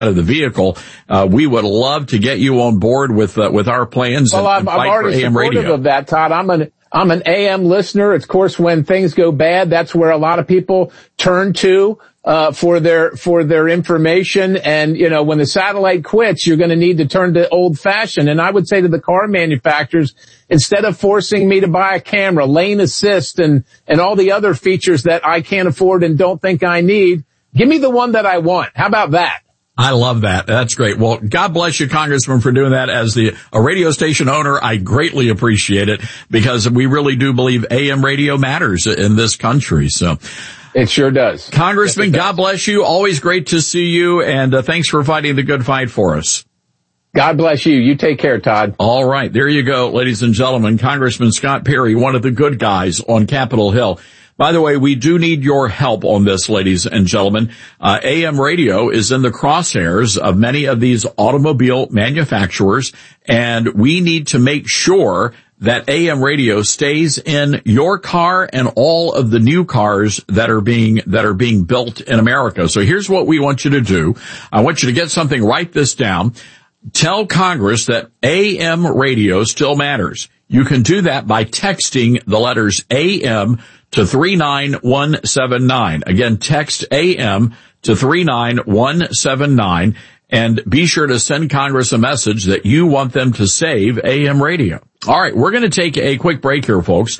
of the vehicle, we would love to get you on board with our plans. Well, I'm already supportive of that, Todd. I'm an AM listener. Of course, when things go bad, that's where a lot of people turn to for their information. And, you know, when the satellite quits, you're going to need to turn to old fashioned. And I would say to the car manufacturers, instead of forcing me to buy a camera, lane assist, and all the other features that I can't afford and don't think I need, give me the one that I want. How about that? I love that. That's great. Well, God bless you, Congressman, for doing that. As a radio station owner, I greatly appreciate it, because we really do believe AM radio matters in this country. So it sure does. Congressman, yes, God bless you. Always great to see you. And thanks for fighting the good fight for us. God bless you. You take care, Todd. All right. There you go, ladies and gentlemen. Congressman Scott Perry, one of the good guys on Capitol Hill. By the way, we do need your help on this, ladies and gentlemen. AM radio is in the crosshairs of many of these automobile manufacturers, and we need to make sure that AM radio stays in your car and all of the new cars that are being built in America. So here's what we want you to do. I want you to get something, write this down. Tell Congress that AM radio still matters. You can do that by texting the letters AM to 39179. Again, text AM to 39179, and be sure to send Congress a message that you want them to save AM radio. All right, we're going to take a quick break here, folks.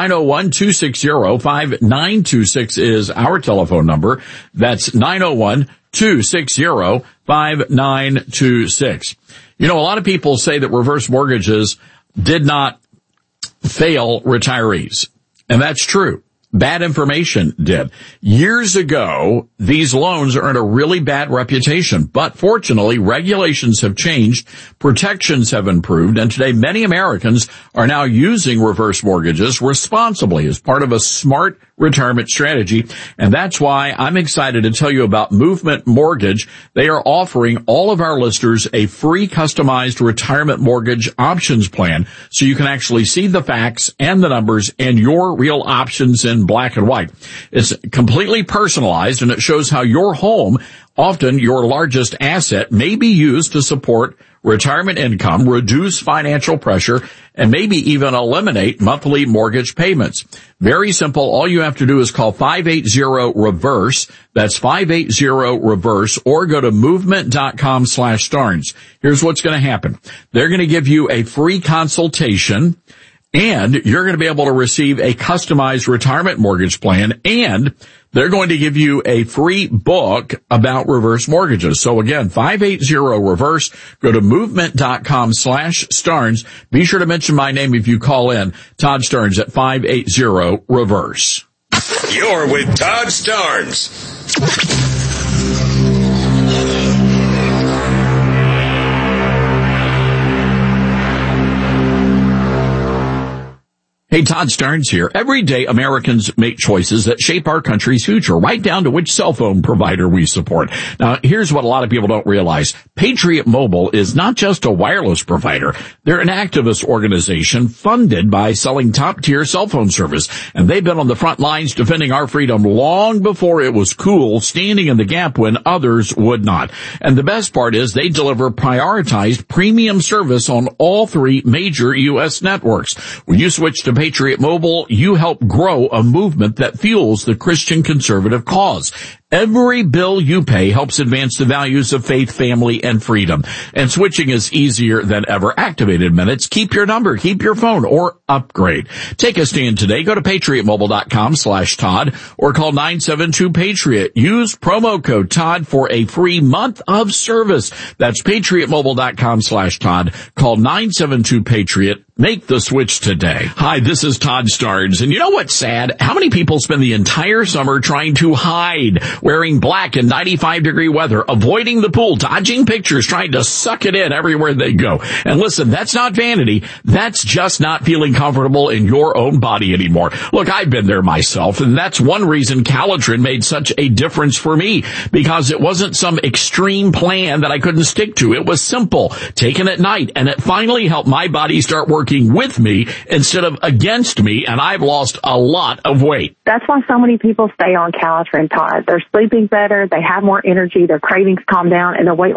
901-260-5926 is our telephone number. That's 901-260-5926. You know, a lot of people say that reverse mortgages did not fail retirees. And that's true. Bad information did. Years ago, these loans earned a really bad reputation, but fortunately, regulations have changed, protections have improved, and today many Americans are now using reverse mortgages responsibly as part of a smart retirement strategy. And that's why I'm excited to tell you about Movement Mortgage. They are offering all of our listeners a free customized retirement mortgage options plan, so you can actually see the facts and the numbers and your real options in black and white. It's completely personalized, and it shows how your home, often your largest asset, may be used to support retirement income, reduce financial pressure, and maybe even eliminate monthly mortgage payments. Very simple. All you have to do is call 580-REVERSE. That's 580-REVERSE, or go to movement.com/Starnes. Here's what's going to happen. They're going to give you a free consultation, and you're going to be able to receive a customized retirement mortgage plan, and they're going to give you a free book about reverse mortgages. So again, 580-REVERSE. Go to movement.com/Starnes. Be sure to mention my name if you call in. Todd Starnes at 580-REVERSE. You're with Todd Starnes. Hey, Todd Starnes here. Every day, Americans make choices that shape our country's future, right down to which cell phone provider we support. Now, here's what a lot of people don't realize. Patriot Mobile is not just a wireless provider. They're an activist organization funded by selling top-tier cell phone service, and they've been on the front lines defending our freedom long before it was cool, standing in the gap when others would not. And the best part is they deliver prioritized premium service on all three major U.S. networks. When you switch to Patriot Mobile, you help grow a movement that fuels the Christian conservative cause. Every bill you pay helps advance the values of faith, family, and freedom. And switching is easier than ever. Activated minutes. Keep your number, keep your phone, or upgrade. Take a stand today. Go to patriotmobile.com/Todd or call 972-PATRIOT. Use promo code Todd for a free month of service. That's patriotmobile.com/Todd. Call 972-PATRIOT. Make the switch today. Hi, this is Todd Starnes. And you know what's sad? How many people spend the entire summer trying to hide, wearing black in 95-degree weather, avoiding the pool, dodging pictures, trying to suck it in everywhere they go? And listen, that's not vanity. That's just not feeling comfortable in your own body anymore. Look, I've been there myself, and that's one reason Calitrin made such a difference for me, because it wasn't some extreme plan that I couldn't stick to. It was simple, taken at night, and it finally helped my body start working working with me instead of against me, and I've lost a lot of weight. That's why so many people stay on Calitrin, Todd. They're sleeping better, they have more energy, their cravings calm down, and their weight